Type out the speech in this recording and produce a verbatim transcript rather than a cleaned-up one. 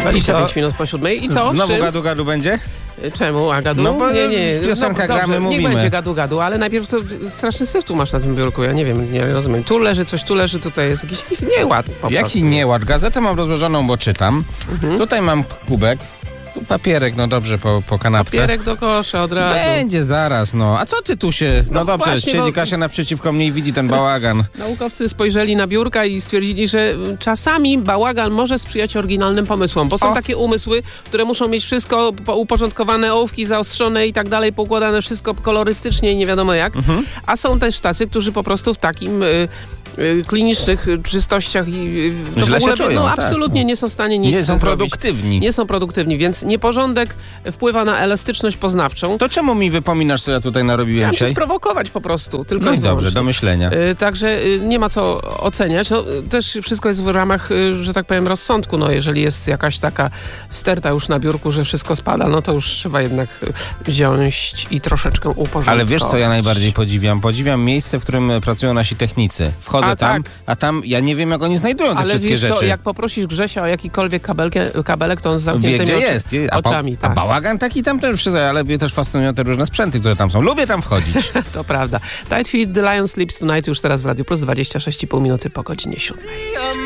dwadzieścia pięć minut po siódmej. I co? Znowu gadu-gadu będzie? Czemu? A gadu? No bo nie, nie. piosenka no, gramy, dobrze, mówimy. Niech będzie gadu-gadu, ale najpierw to straszny syf tu masz na tym biurku. Ja nie wiem, nie rozumiem. Tu leży coś, tu leży, tutaj jest jakiś nieład po Jaki prostu. nieład? Gazetę mam rozłożoną, bo czytam. Mhm. Tutaj mam kubek. Tu papierek, no dobrze, po, po kanapce. Papierek do kosza od razu. Będzie zaraz, no. A co ty tu się... No, No dobrze, właśnie, siedzi bo- Kasia naprzeciwko mnie i widzi ten bałagan. Naukowcy spojrzeli na biurka i stwierdzili, że czasami bałagan może sprzyjać oryginalnym pomysłom, bo są O. takie umysły, które muszą mieć wszystko po- uporządkowane, ołówki zaostrzone i tak dalej, poukładane wszystko kolorystycznie i nie wiadomo jak. Mhm. A są też tacy, którzy po prostu w takim y, y, klinicznych czystościach i y, to Źle w ogóle, się czują, no tak. absolutnie nie są w stanie nic Nie są zrobić. produktywni. Nie są produktywni, więc nieporządek wpływa na elastyczność poznawczą. To czemu mi wypominasz, co ja tutaj narobiłem Chciałam się dzisiaj? sprowokować po prostu, tylko No i i dobrze, wyłącznie. do myślenia. Y, Także y, nie ma co oceniać. No, y, też wszystko jest w ramach, y, że tak powiem, rozsądku. No, jeżeli jest jakaś taka sterta już na biurku, że wszystko spada, no to już trzeba jednak y, wziąć i troszeczkę uporządkować. Ale wiesz, co ja najbardziej podziwiam? Podziwiam miejsce, w którym pracują nasi technicy. Wchodzę A, tam, tak. a tam ja nie wiem, jak oni znajdują te Ale wszystkie wiesz rzeczy. co, jak poprosisz Grzesia o jakikolwiek kabelkę, kabelek, to on z Wie, zamkniętymi gdzie oczy, jest. Wie- A, ba- oczami. a Tak. bałagan taki tam też wszystko, ale mnie też fascynują te różne sprzęty, które tam są. Lubię tam wchodzić. To prawda. Tight Fit, The Lion Sleeps Tonight już teraz w Radiu Plus, dwadzieścia sześć i pół minuty po godzinie siódmej.